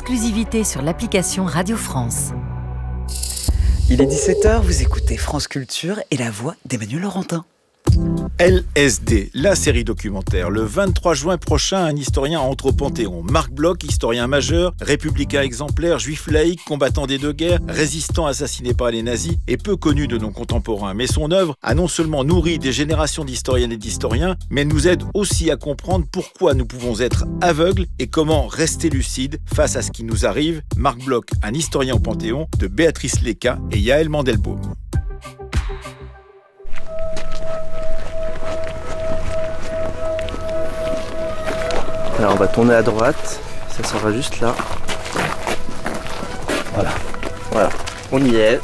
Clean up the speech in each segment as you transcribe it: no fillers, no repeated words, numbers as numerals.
exclusivité sur l'application Radio France. Il est 17h, vous écoutez France Culture et la voix d'Emmanuel Laurentin. LSD, la série documentaire. Le 23 juin prochain, un historien entre au Panthéon. Marc Bloch, historien majeur, républicain exemplaire, juif laïque, combattant des deux guerres, résistant assassiné par les nazis et peu connu de nos contemporains. Mais son œuvre a non seulement nourri des générations d'historiennes et d'historiens, mais nous aide aussi à comprendre pourquoi nous pouvons être aveugles et comment rester lucides face à ce qui nous arrive. Marc Bloch, un historien au Panthéon, de Béatrice Léca et Yaël Mandelbaum. Alors on va tourner à droite, ça sera juste là. Voilà, on y est.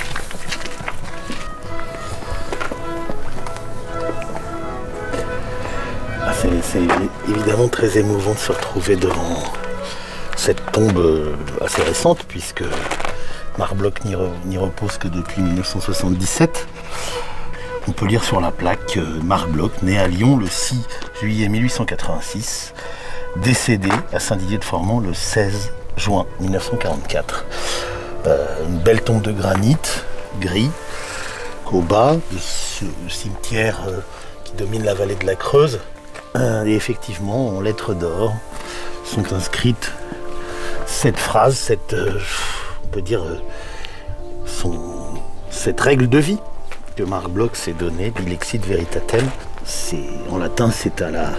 C'est évidemment très émouvant de se retrouver devant cette tombe assez récente, puisque Marc Bloch n'y repose que depuis 1977. On peut lire sur la plaque Marc Bloch, né à Lyon le 6 juillet 1886, décédé à Saint-Didier-de-Formans le 16 juin 1944. Une belle tombe de granit gris au bas de ce cimetière qui domine la vallée de la Creuse. Et effectivement, en lettres d'or, sont inscrites cette phrase, on peut dire, cette règle de vie que Marc Bloch s'est donnée, Dilexit Veritatem. En latin, c'est à la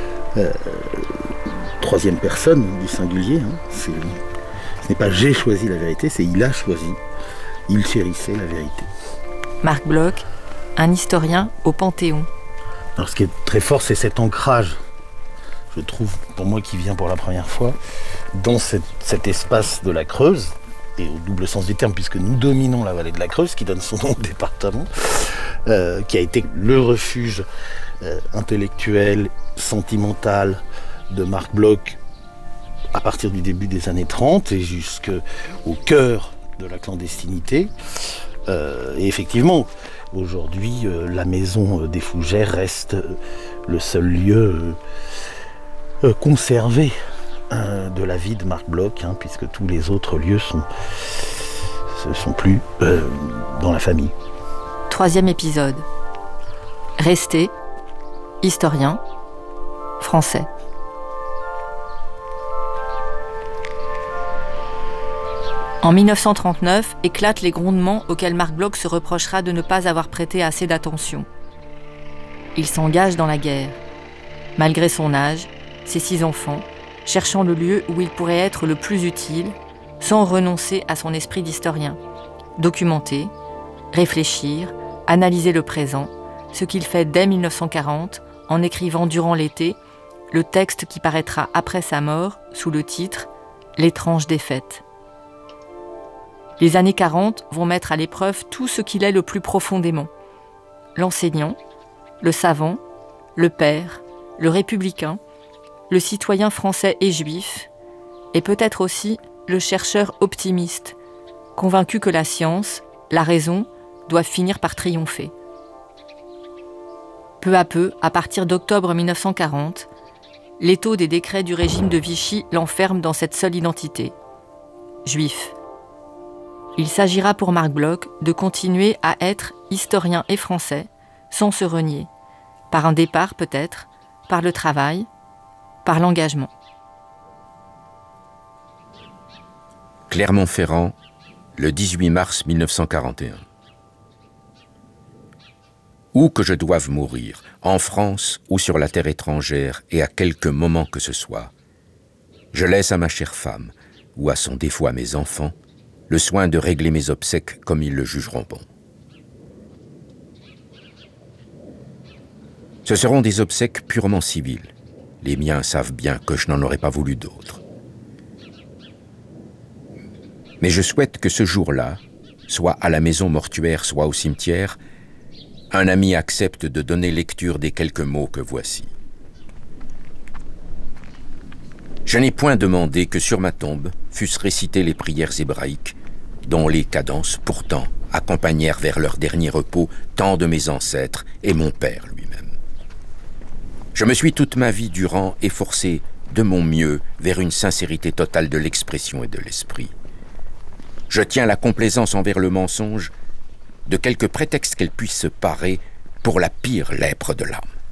troisième personne du singulier. Ce n'est pas j'ai choisi la vérité, c'est il a choisi, il chérissait la vérité. Marc Bloch, un historien au Panthéon. Alors ce qui est très fort, c'est cet ancrage, je trouve, pour moi qui viens pour la première fois, dans cet espace de la Creuse, et au double sens du terme, puisque nous dominons la vallée de la Creuse, qui donne son nom au département, qui a été le refuge intellectuel, sentimental de Marc Bloch à partir du début des années 30 et jusqu'au cœur de la clandestinité. Et effectivement, aujourd'hui, la maison des Fougères reste le seul lieu conservé de la vie de Marc Bloch, puisque tous les autres lieux ne sont plus dans la famille. 3e épisode. Resté, historien, français. En 1939, éclatent les grondements auxquels Marc Bloch se reprochera de ne pas avoir prêté assez d'attention. Il s'engage dans la guerre. Malgré son âge, ses 6 enfants, cherchant le lieu où il pourrait être le plus utile, sans renoncer à son esprit d'historien. Documenter, réfléchir, analyser le présent, ce qu'il fait dès 1940 en écrivant durant l'été le texte qui paraîtra après sa mort sous le titre « L'étrange défaite ». Les années 40 vont mettre à l'épreuve tout ce qu'il est le plus profondément. L'enseignant, le savant, le père, le républicain, le citoyen français et juif, et peut-être aussi le chercheur optimiste, convaincu que la science, la raison, doivent finir par triompher. Peu à peu, à partir d'octobre 1940, l'étau des décrets du régime de Vichy l'enferme dans cette seule identité, juif. Il s'agira pour Marc Bloch de continuer à être historien et français, sans se renier, par un départ peut-être, par le travail, par l'engagement. Clermont-Ferrand, le 18 mars 1941. Où que je doive mourir, en France ou sur la terre étrangère et à quelque moment que ce soit, je laisse à ma chère femme, ou à son défaut à mes enfants, le soin de régler mes obsèques comme ils le jugeront bon. Ce seront des obsèques purement civiles. Les miens savent bien que je n'en aurais pas voulu d'autres. Mais je souhaite que ce jour-là, soit à la maison mortuaire, soit au cimetière, un ami accepte de donner lecture des quelques mots que voici. Je n'ai point demandé que sur ma tombe fussent récitées les prières hébraïques, dont les cadences, pourtant, accompagnèrent vers leur dernier repos tant de mes ancêtres et mon père lui-même. Je me suis toute ma vie durant efforcé de mon mieux vers une sincérité totale de l'expression et de l'esprit. Je tiens la complaisance envers le mensonge de quelque prétexte qu'elle puisse se parer pour la pire lèpre de l'âme.